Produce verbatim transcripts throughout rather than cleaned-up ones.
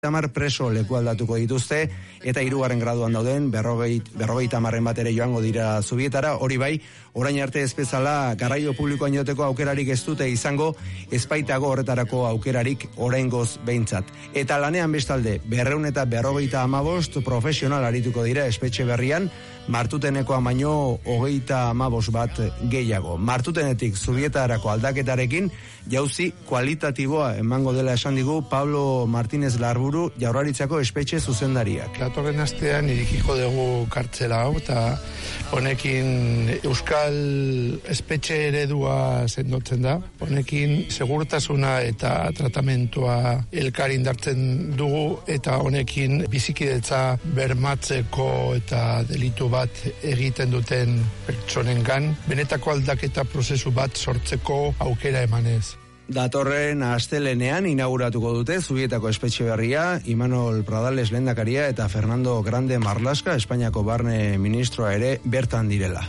Tamar preso leku aldatuko dituzte eta hirugarren graduan dauden berrogei berrogeita hamarren bat ere joango dira Zubietara. Hori bai, orain arte ez bezala garraio publikoan joteko aukerarik ez dute izango, ez baitago horretarako aukerarik oraingoz behintzat. Eta lanean bestalde berrehun eta berrogeita hamabost profesional arituko dira espetxe berrian, Martutenekoa baino hogeita hamabost bat gehiago. Martutenetik Zubietarako aldaketarekin jauzi kualitatiboa emango dela esan digu Pablo Martínez Larburu, Jaurlaritzako espetxe zuzendariak. Datorren astean irikiko dugu kartzela hau, eta honekin euskal espetxe eredua sendotzen da. Honekin segurtasuna eta tratamentua elkar indartzen dugu, eta honekin bizikidetza bermatzeko eta delitu bat egiten duten pertsonengan benetako aldaketa prozesu bat sortzeko aukera emanez. Datorren astelenean inauguratuko dute Zubietako espetxe berria, Imanol Pradales lehendakaria eta Fernando Grande Marlaska, Espainiako barne ministroa ere bertan direla.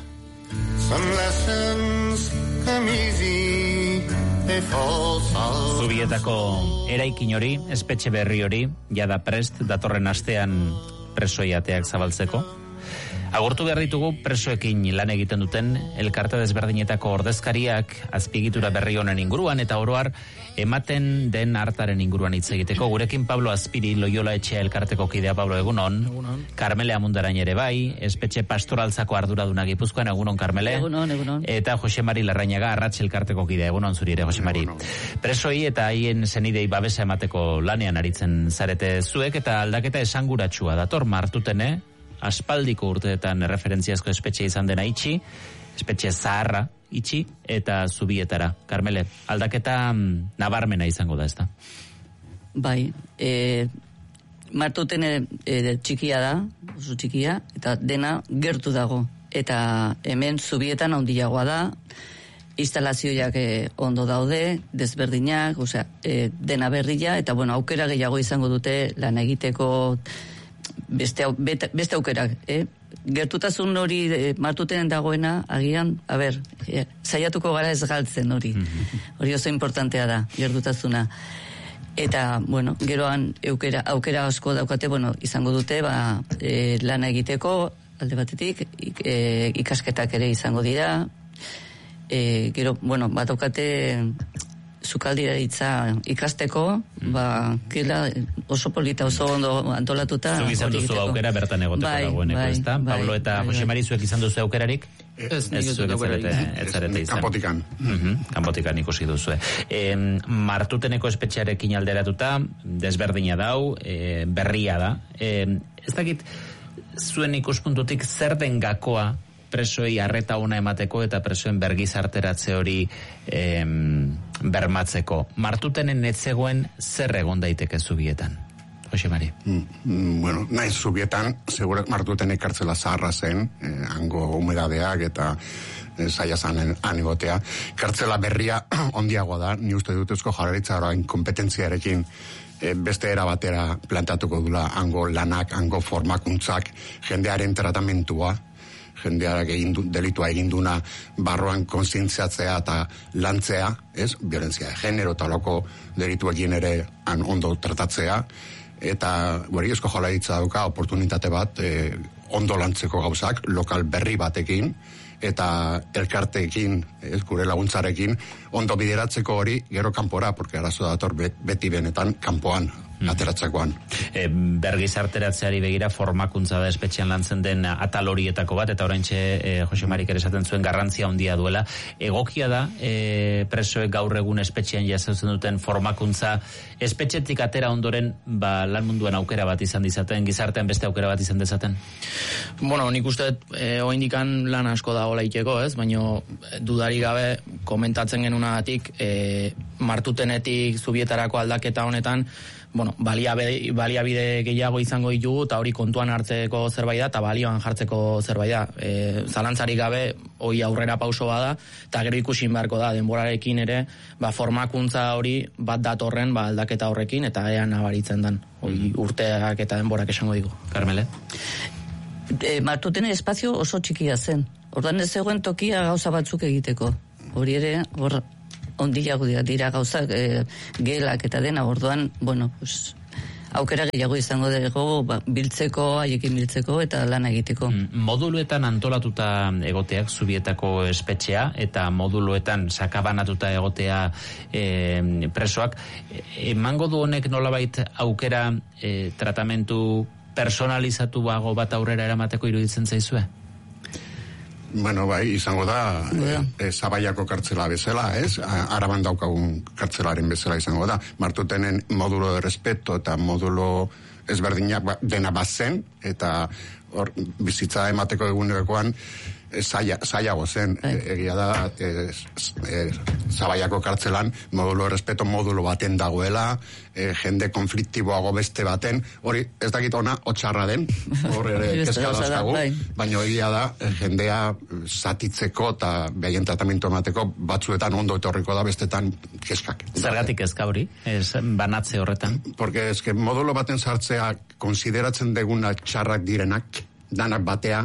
Zubietako eraikin hori, espetxe berri hori, jada prest datorren astean presoiateak zabaltzeko. Agortu behar ditugu presoekin lan egiten duten elkarte desberdinetako ordezkariak azpiegitura berri honen inguruan eta oroar ematen den hartaren inguruan hitz egiteko. Gurekin Pablo Azpiri, Loiola Etxea elkarteko kidea. Pablo, egunon. Egunon. Karmele Amundarain ere bai, espetxe pastoraltzako arduraduna Gipuzkoan, egunon Karmele. Egunon, egunon. Eta Jose Mari Larrañaga, Arratx elkarteko kidea, egunon zuri ere, Jose Mari. Presoi eta haien zenidei babesa emateko lanean aritzen zarete zuek, eta aldaketa esanguratsua dator Martutene, aspaldiko urteetan referentziazko espetxe izan dena itxi, espetxe zaharra itxi, eta Zubietara. Karmele, aldaketa nabarmena izango da, ezta? Bai, e, Martutene e, txikia da, oso txikia, eta dena gertu dago. Eta hemen Zubietan handiagoa da, instalazioak e, ondo daude, desberdinak, osea, e, dena berria, eta bueno, aukera gehiago izango dute lan egiteko beste, beste aukerak, eh? Gertutasun hori e, Martutenen dagoena, agian, a ber, e, saiatuko gara ez galtzen hori. Hori oso importantea da, gertutasuna. Eta, bueno, geroan aukera, aukera asko daukate, bueno, izango dute, ba, e, lana egiteko, alde batetik, ik, e, ikasketak ere izango dira, e, gero, bueno, bat daukate sukaldiaritza ikasteko, mm. ba, gila, oso polita, oso ondo antolatuta. Zuk izan duzu aukera bertan egoteko bai, dagoeneko, bai, ezta? bai, Pablo eta bai, Jose bai. Mari, zuek izan duzu aukerarik? Ez, ez zuek etzarete izan. Kanpotikan. Uh-huh, kanpotikan ikusi duzu. E, Martuteneko espetxearekin alderatuta, desberdina dau, e, berria da. E, ez dakit, zuen ikuspuntutik zer den gakoa presoei arreta ona emateko eta presoen bergizarteratze hori em, bermatzeko. Martutenen netzegoen zer egon daiteke Zubietan? Jose Mari. Mm, bueno, naiz Zubietan, segurak Martutenen kartzela zaharra zen, eh, hango humedadeak eta eh, zaila zanen anigotea. Kartzela berria ondiagoa da, ni uste dut Eusko Jaurlaritza orain kompetentziarekin eh, beste era batera plantatuko dula hango lanak, hango formakuntzak, jendearen tratamentua, jendearak egin du, delitua eginduna barroan kontzientziatzea eta lantzea, ez? Violentzia de genero eta loko delituekin ere han ondo tratatzea, eta gure Eusko Jaurlaritza dauka oportunitate bat e, ondo lantzeko gauzak, lokal berri batekin, eta elkarteekin, ez, gure laguntzarekin, ondo bideratzeko hori gero kanpora, porque arazo dator beti benetan kanpoan, ateratzakoan. E, bergizarteratzeari begira formakuntza da espetxean lantzen den atal horietako bat, eta oraintxe e, Jose Marik ere esaten zuen garrantzia handia duela. Egokia da, e, presoek gaur egun espetxean jasotzen duten formakuntza espetxetik atera ondoren ba, lan munduan aukera bat izan dizaten, gizartean beste aukera bat izan dezaten? Bueno, nik uste e, oindikan lan asko dagoela iteko, ez? Baina dudari gabe komentatzen genunagatik e, Martutenetik Zubietarako aldaketa honetan, bueno, baliabide, baliabide gehiago izango ditugu eta hori kontuan hartzeko zerbait da eta balioan jartzeko zerbait da. E, zalantzarik gabe hori aurrera pauso bada eta gero ikusin beharko da denborarekin ere ba, formakuntza hori bat datorren ba, aldaketa horrekin eta ea nabaritzen dan. Hori urteak eta denborak esango digu. Carmele? E, Martutene espazio oso txikia zen. Ordan ez zegoen tokia gauza batzuk egiteko. Hori ere, hor ondiago dira gauzak, e, gelak eta dena, orduan, bueno, pues, aukera gehiago izango dugu ba, biltzeko, haiekin biltzeko eta lan egiteko. Moduluetan antolatuta egoteak Zubietako espetxea eta moduluetan sakabanatuta egotea e, presoak, emango du honek nolabait aukera e, tratamentu personalizatuago bat aurrera eramateko iruditzen zaizue? Bueno, bai, izango da yeah. e, Zabaiako kartzela bezala, ez? Araban daukagun kartzelaren bezala izango da. Martutenen modulo de respeto eta modulo ezberdinak dena bazen, eta hor bizitza emateko egunekoan zailago zen, egia da e, e, Zabaiako kartzelan modulo respeto modulo baten dagoela, e, jende konfliktiboago beste baten, hori ez dakit ona otxarra den, hor ere kezka dauzkagu, baina egia da jendea zatitzeko eta behien tratamentu emateko batzuetan ondo etorriko da, bestetan kezkak. Zergatik kezka hori, ez banatze horretan? Porque ez que modulo baten sartzea konsideratzen deguna txarrak direnak, danak batea,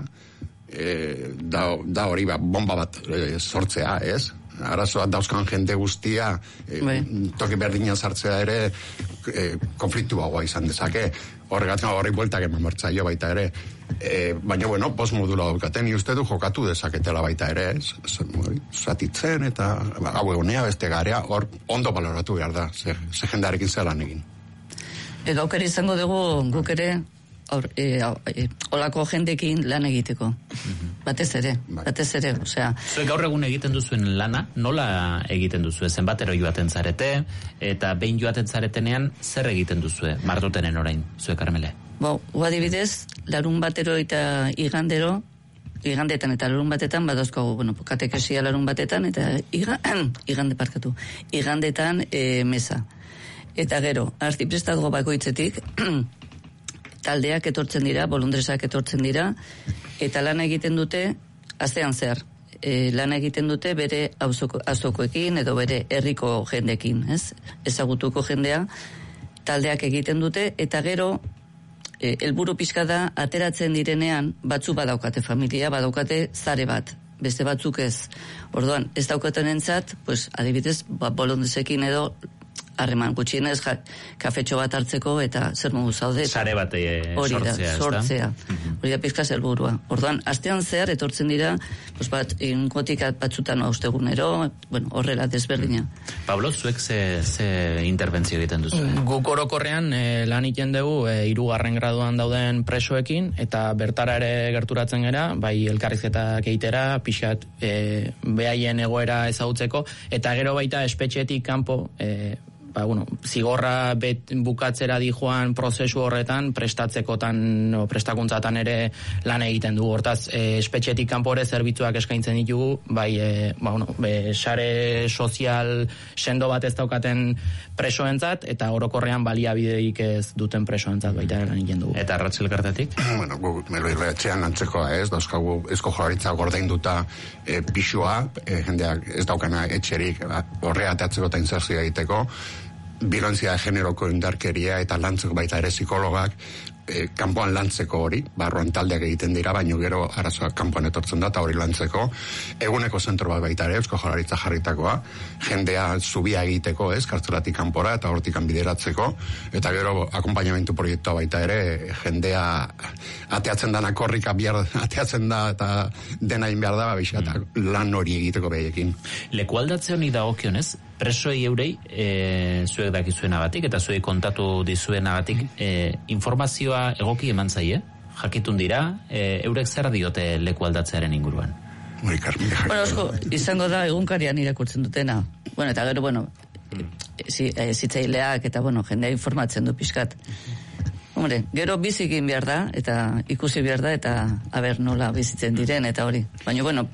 E, da, da hori ba, bomba bat e, sortzea, ez? Arazoa dauzkan jende guztia e, toki berdina sartzea ere e, konfliktuagoa izan dezake, horregatzen horri bueltak eman martzaio baita ere, e, baina bueno, post modula daukaten, ni uste du jokatu dezaketela baita ere, zatitzen eta ba, hau egonea beste garea, hor ondo baloratu behar da, ze, ze jendearekin zelan egin. Edo aukera izango dugu guk ere Or, e, e, olako jendekin lan egiteko. Mm-hmm. Batez ere, batez ere, osea. Zuek gaur egun egiten duzuen lana, nola egiten duzue? Zenbatero joaten zarete, eta behin joaten zaretenean, zer egiten duzue? Martutenen orain, zuek Karmele? Bo, uadibidez, larun batero eta igandero, igandetan eta larun batetan, badozko, bueno, katekesia larun batetan, eta iga, igande parkatu, igandetan e, mesa. Eta gero, artiprestatgo bakoitzetik, taldeak etortzen dira, bolundresak etortzen dira, eta lan egiten dute, astean zehar, e, lan egiten dute bere auzokoekin edo bere herriko jendekin, ez? Ezagutuko jendea, taldeak egiten dute, eta gero, e, helburu pixka da, ateratzen direnean, batzu badaukate familia, badaukate zare bat, beste batzuk ez. Orduan, ez daukaten entzat, pues, adibidez, ba, bolundresekin edo, harreman gutxienez ja, kafetxo bat hartzeko eta zer modu zaude. Sare bat e, sortzea, ez sortzea. Hori da pizka zelburua. Orduan, astean zehar etortzen dira, pues bat, ingotik batzutan austegunero, bueno, horrela desberdina. Pablo, zuek ze, ze interbentzio egiten duzu? Guk orokorrean e, lan iten dugu e, hirugarren graduan dauden presoekin, eta bertara ere gerturatzen gera, bai elkarrizketak egitera, pixat e, behaien egoera ezagutzeko, eta gero baita espetxetik kanpo, e, ba, bueno, zigorra bet bukatzera di joan prozesu horretan prestatzekotan o prestakuntzatan ere lan egiten du. Hortaz, e, espetxetik kanpore zerbitzuak eskaintzen ditugu, bai, e, ba, bueno, be, sare sozial sendo bat ez daukaten presoentzat, eta orokorrean baliabideik ez duten presoentzat baita lan egiten dugu. Eta Arratxel Kartatik? Bueno, gu, melo irreatxean antzekoa ez, dauzkagu Eusko Jaurlaritza gordainduta e, pixua, e, jendeak ez daukana etxerik horrea atatzeko eta inserzioa egiteko, bilantzia generoko indarkeria eta lantzeko baita ere psikologak e, kanpoan lantzeko hori, barruan taldeak egiten dira, baino gero arazoak kanpoan etortzen da, eta hori lantzeko. Eguneko zentro bat baita ere, Eusko Jaurlaritza jarritakoa, jendea zubia egiteko, ez, kartzelatik kanpora, eta hortik bideratzeko, eta gero akompainamentu proiektua baita ere, jendea ateatzen dana korrika bihar, ateatzen da, eta dena egin behar da, babisa, eta lan hori egiteko behiekin. Lekualdatze honi dagokionez, presoei eurei, e, zuek dakizuenagatik, eta zuek kontatu dizuenagatik, e, informazioa egoki eman zaie, jakitun dira, e, eurek zer diote lekualdatzearen inguruan? Bueno, osko, izango da egunkarian irakurtzen dutena. Bueno, eta gero, bueno, zi, e, zitzaileak eta, bueno, jendea informatzen du pixkat. Hombre, gero bizikin behar da, eta ikusi behar da, eta aber nola bizitzen diren, eta hori. Baina, bueno,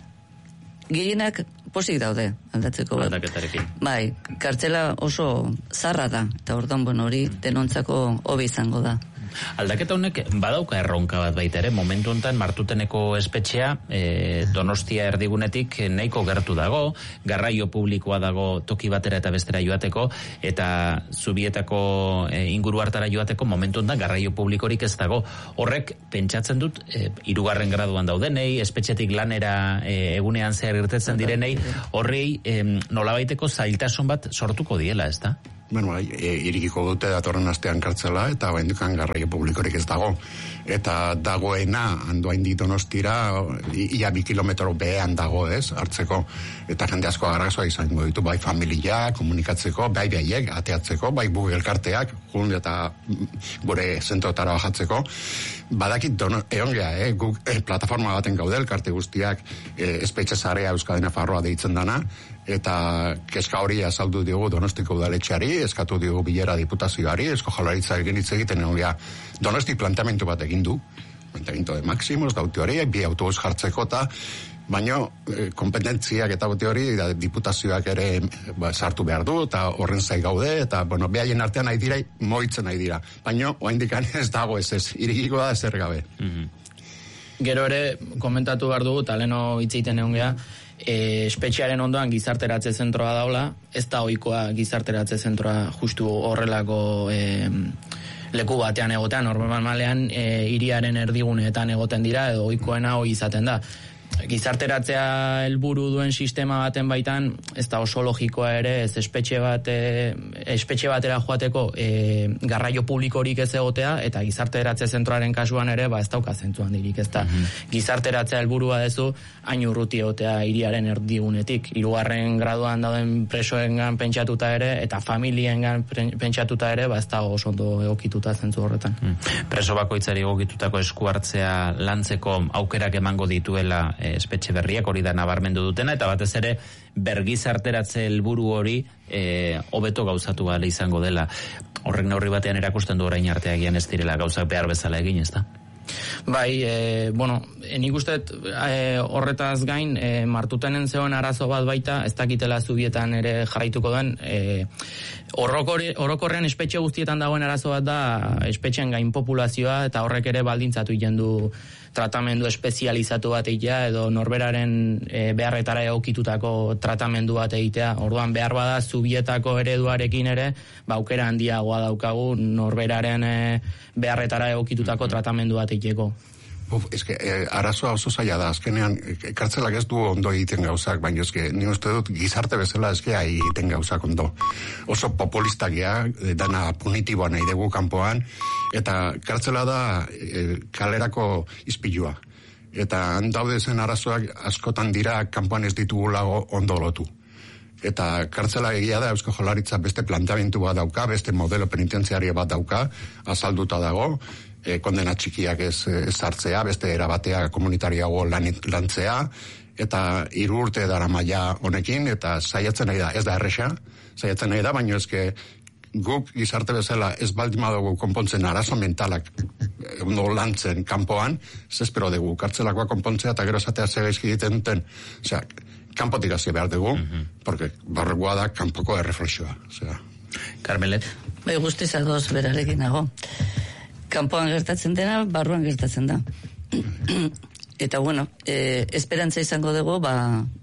gehienak posik daude, aldatzeko. Aldaketarekin. Bai, kartzela oso zarra da, eta orduan, bueno, hori denontzako hobi izango da. Aldaketa honek badauka erronka bat baita ere, momentu honetan Martuteneko espetxea e, Donostia erdigunetik nahiko gertu dago, garraio publikoa dago toki batera eta bestera joateko, eta Zubietako e, inguru hartara joateko momentu honetan garraio publikorik ez dago. Horrek pentsatzen dut e, hirugarren graduan daudenei, espetxetik lanera e, egunean zehar irtetzen direnei, horrei e, nolabaiteko zailtasun bat sortuko diela, ez da? bueno, e, irikiko dute datorren astean kartzela, eta oraindikan garraio publikorik ez dago. Eta dagoena, Andoain Donostira, ia bi kilometro behean dago, ez, hartzeko, eta jende asko arazoa izango ditu, bai familia, komunikatzeko, bai baiek, ateatzeko, bai bugi elkarteak, jun eta gure zentrotara bajatzeko. Badakit dono, egon geha, eh, guk eh, plataforma baten gaude, elkarte guztiak, eh, espetxe zarea Euskadi Nafarroa deitzen dana, eta kezka hori azaldu diogu Donostiko udaletxeari, eskatu diogu bilera diputazioari, Eusko Jaurlaritza egin hitz egiten egon geha, Donosti planteamendu bat egin du, planteamendu de Maximos, dauti hori, bi autobus jartzeko, eta baino eh, kompetentziak eta dauti hori, da, diputazioak ere ba, sartu behar du, eta horren zai gaude, eta, bueno, behaien artean nahi dira, moitzen nahi dira. Baino, oaindikan ez dago ez ez, irikiko da ezer gabe. Mm-hmm. Gero ere, komentatu behar dugu, eta leno hitzeiten egon geha, e, espetxearen ondoan gizarteratze zentroa daula, ez da ohikoa gizarteratze zentroa justu horrelako e, leku batean egotean, normalean e, hiriaren erdiguneetan egoten dira, edo ohikoena hoi izaten da. Gizarteratzea helburu duen sistema baten baitan, ez da oso logikoa ere, ez espetxe bat e, espetxe batera joateko e, garraio publikorik ez egotea, eta gizarteratze zentroaren kasuan ere, ba ez dauka zentzuan dirik, ez da. Mm-hmm. Gizarteratzea helburua dezu, hain urruti egotea hiriaren erdigunetik, hirugarren graduan dauden presoengan pentsatuta ere, eta familiengan pentsatuta ere, ba ez da oso ondo egokituta zentzu horretan. Mm. Preso bakoitzari egokitutako esku hartzea lantzeko aukerak emango dituela espetxe berriak, hori da nabarmendu dutena, eta batez ere bergizarteratze helburu hori hobeto e, gauzatu gale izango dela. Horrek neurri batean erakusten du orain artea egian ez direla gauzak behar bezala egin, ez da? Bai, e, bueno, e, nik uste e, horretaz gain, e, Martutenen zegoen arazo bat baita, ez dakitela zubietan ere jarraituko den, e, orokorrean espetxe guztietan dagoen arazo bat da espetxen gain populazioa, eta horrek ere baldintzatu egiten du tratamendu espezializatu bat egitea, edo norberaren e, beharretara egokitutako tratamendu bat egitea. Orduan behar bada zubietako ereduarekin ere, ba, aukera handiagoa daukagu norberaren e, beharretara egokitutako tratamendu bat egiteko. Uf, eske, eh, arazoa oso zaila da, azkenean, kartzelak ez du ondo egiten gauzak, baina eske, ni uste dut gizarte bezala eske egiten gauzak ondo. Oso populistakia, dana punitiboa nahi dugu kanpoan, eta kartzela da eh, kalerako izpilua. Eta handaude zen arazoak askotan dira kanpoan ez ditugulago ondo lotu. Eta kartzela egia da Eusko Jaurlaritza beste planteamendu bat dauka, beste modelo penitentziario bat dauka, azalduta dago, e, kondena txikiak ez, ez hartzea, beste erabatea komunitariago lan, lantzea, eta hiru urte dara maila honekin, eta saiatzen nahi da, ez da erresa, saiatzen nahi da, baina ezke guk gizarte bezala ez baldin badugu konpontzen arazo mentalak ondo lantzen kanpoan, ez espero dugu kartzelakoa konpontzea, eta gero esatea ze gaizki egiten duten, osea, kanpotik hasi behar dugu, uh-huh. porque barregoa da kanpoko erreflexioa. Osea. Carmelet? Bai, guztiz adoz berarekin nago. Kanpoan gertatzen dena, barruan gertatzen da. Eta bueno, eh, esperantza izango dugu, ba,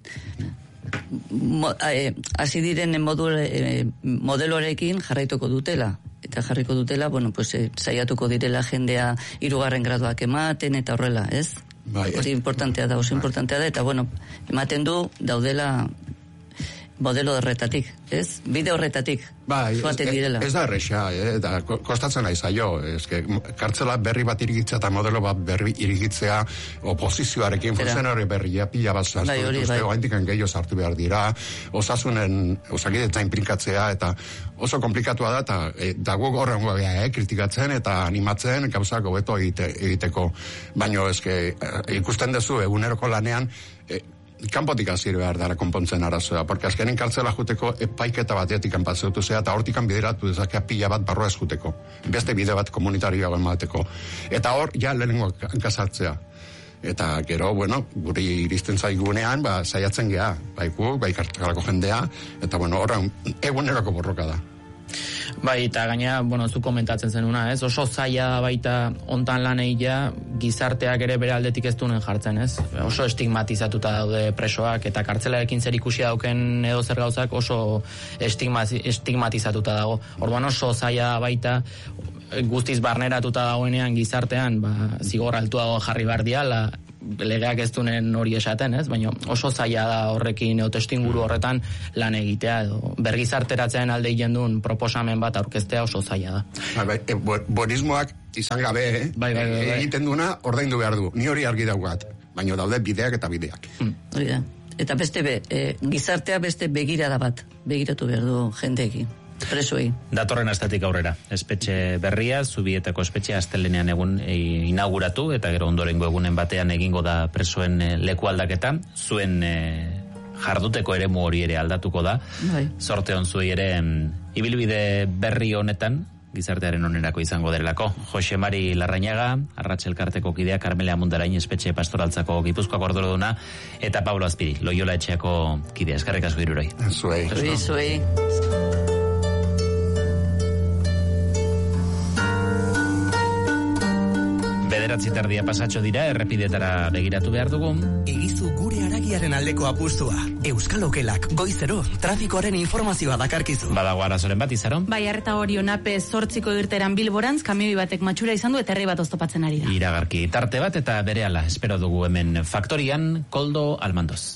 mo, eh, hasi diren modul, eh, modelorekin jarraituko dutela. Eta jarriko dutela, bueno, pues, eh, saiatuko direla jendea hirugarren graduak ematen, eta horrela, ez? Bai, hori importantea da, oso importantea da, eta bueno, ematen du daudela modelo horretatik, ez? Bide horretatik, bai, joaten direla. Ez da erresa, eh? Eta kostatzen nahi zaio, eske, kartzela berri bat irigitzea eta modelo bat berri irigitzea oposizioarekin, funtzionari berria pila bat sartu, bai, hori, bai. Bai. Gehiago sartu behar dira, osasunen, osakidetza inplikatzea, eta oso komplikatua da, eta e, dago horren gobea, eh, kritikatzen eta animatzen gauzak hobeto egite, egiteko. Baina eske, ikusten duzu eguneroko lanean, e, kanpotik hasi behar dara konpontzen arazoa, porque azkenen kartzela juteko epaiketa batetik kanpatzeutu zea, eta hortikan bideratu dezakea pila bat barroa ez juteko. Beste bide bat komunitarioa emateko. Eta hor, ja, lehenengo hankasartzea. Eta gero, bueno, guri iristen zaigunean, ba, saiatzen geha, baiku, bai kartzelako jendea, eta bueno, horren eguneroko borroka da. Bai, eta gaina, bueno, zu komentatzen zenuna, ez? Oso zaila baita hontan lan egitea, gizarteak ere bere aldetik ez duen jartzen, ez? Oso estigmatizatuta daude presoak, eta kartzelarekin zer ikusi dauken edo zer gauzak oso estigmatizatuta dago. Orduan oso zaila baita, guztiz barneratuta dagoenean gizartean, ba, zigor altuago jarri behar diala, legeak ez dunen hori esaten, ez? Baina oso zaila da horrekin testuinguru horretan lan egitea edo bergizarteratzen alde jendun proposamen bat aurkeztea oso zaila da. Bai, bai, e, bo, bonismoak izan gabe, eh? Bai, bai, bai, bai. Egiten duna ordaindu behar du. Ni hori argi daugat. Baina daude bideak eta bideak. Hmm. Hori da. Eta beste be, e, gizartea beste begirada bat begiratu behar du jendeekin. Presoei. Datorren astetik aurrera. Espetxe berria, Zubietako espetxe astelenean egun e, inauguratu, eta gero ondorengo egunen batean egingo da presoen e, leku aldaketa. Zuen e, jarduteko eremu hori ere aldatuko da. Bai. Sorte on zuei ere em, ibilbide berri honetan, gizartearen onerako izango derelako. Jose Mari Larrañaga, Arratxelkarteko kidea, Carmela Mundarain espetxe pastoraltzako Gipuzkoako orduroduna, eta Pablo Azpiri, Loiola etxeako kidea. Eskerrik asko hiruroi. Zuei. Zuei, zuei. Bederatzi tardia pasatxo dira, errepidetara begiratu behar dugu. Egizu gure haragiaren aldeko apustua. Euskal Okelak, goizero, trafikoaren informazioa dakarkizu. Badago arazoren bat, Izaro? Bai, arreta hori onape zortziko irteran Bilborantz, kamioi batek matxura izan du eta herri bat oztopatzen ari da. Iragarki tarte bat eta berehala espero dugu hemen Faktorian, Koldo Almandoz.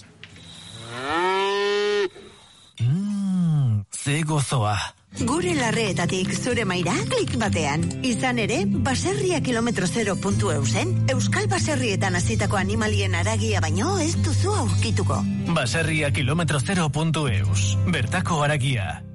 Mmm, ze gozoa. Gure larreetatik zure maira klik batean. Izan ere, baserria kilometro zero puntu eusen, Euskal Baserrietan hasitako animalien haragia baino ez duzu aurkituko. Baserria kilometro zero puntu eus. Bertako haragia.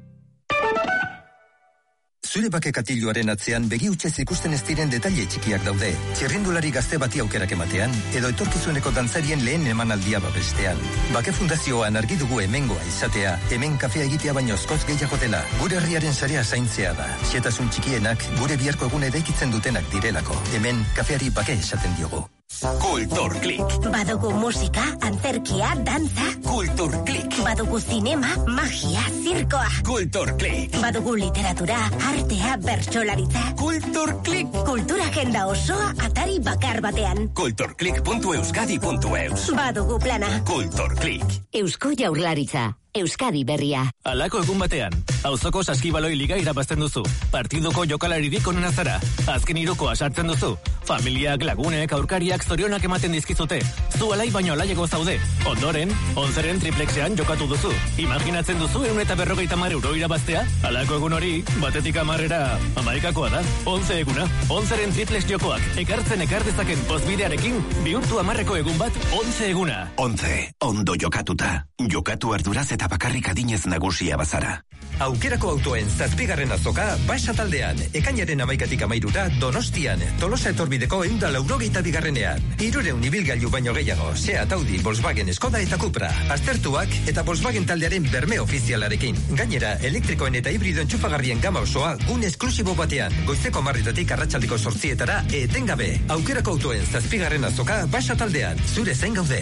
Zure bake katiluaren atzean begi hutsez ikusten ez diren detaile txikiak daude. Txirrindulari gazte bati aukerak ematean, edo etorkizuneko dantzarien lehen emanaldia babestean. Bake fundazioan argi dugu hemengoa izatea, hemen kafea egitea baino askoz gehiago dela. Gure herriaren sarea zaintzea da. Xetasun txikienak gure biharko egun eraikitzen dutenak direlako. Hemen kafeari bake esaten diogu. Kulturklik. Badugu musika, antzerkia, dantza. Kulturklik. Badugu zinema, magia, zirkoa. Kulturklik. Badugu literatura, artea, bertsolaritza. Kulturklik. Kultura agenda osoa atari bakar batean. Kulturklik puntu euskadi puntu eus. Badugu plana. Kulturklik. Eusko Jaurlaritza. Euskadi berria. Alako egun batean, auzoko saskibaloi liga irabazten duzu. Partiduko jokalaririk onena zara. Azken hirukoa sartzen duzu. Familiak, lagunek, aurkariak zorionak ematen dizkizute. Zu alai baino alaiego zaude. Ondoren, onzeren triplexean jokatu duzu. Imaginatzen duzu eun eta berrogeita mar euro irabaztea? Alako egun hori, batetik amarrera amaikakoa da. Onze eguna, onzeren triplex jokoak. Ekartzen ekar dezaken pozbidearekin, bihurtu amarreko egun bat, onze eguna. Onze, ondo jokatuta. Jokatu arduraz eta bakarrik adinez nagusia bazara. Aukerako autoen zazpigarren azoka Basa taldean, ekainaren amaikatik amairura Donostian, Tolosa etorbideko eunda laurogeita bigarrenean. Hirureun ibilgailu baino gehiago, Seat, Audi, Volkswagen, Skoda eta Cupra. Aztertuak eta Volkswagen taldearen berme ofizialarekin. Gainera, elektrikoen eta hibrido entxufagarrien gama osoa gun esklusibo batean. Goizeko marritatik arratsaldeko sortzietara etengabe. Aukerako autoen zazpigarren azoka Basa taldean, zure zain gaude.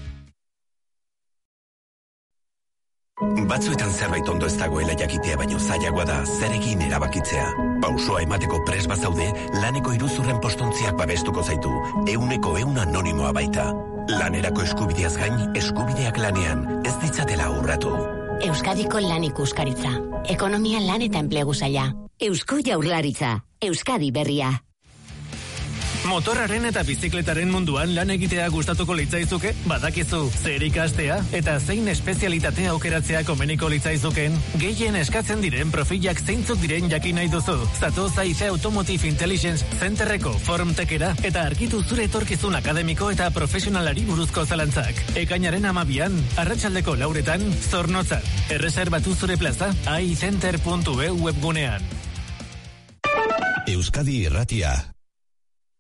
Batzuetan zerbait ondo ez dagoela jakitea baino zailagoa da zerekin erabakitzea. Pausoa emateko pres bazaude, laneko iruzurren postontziak babestuko zaitu, euneko eun anonimoa baita. Lanerako eskubideaz gain, eskubideak lanean, ez ditzatela urratu. Euskadiko lan ikuskaritza. Ekonomia, lan eta enplegu saila. Eusko Jaurlaritza. Euskadi berria. Motorraren eta bizikletaren munduan lan egitea gustatuko litzaizuke, badakizu zer ikastea eta zein espezialitatea aukeratzea komeniko litzaizuken, gehien eskatzen diren profilak zeintzuk diren jakin nahi duzu. Zatoz Aize Automotive Intelligence Centerreko Formtekera eta argitu zure etorkizun akademiko eta profesionalari buruzko zalantzak. Ekainaren amabian, arratsaldeko lauretan, Zornotzan. Erreserbatu zure plaza aicenter puntu e webgunean. Euskadi Irratia.